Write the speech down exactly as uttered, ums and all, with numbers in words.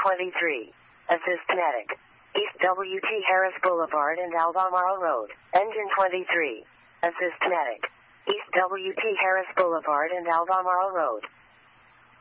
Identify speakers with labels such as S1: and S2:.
S1: twenty-three. Assist medic. East W T Harris Boulevard and Albemarle Road. Engine twenty-three. Assist medic. East W T Harris Boulevard and Albemarle Road.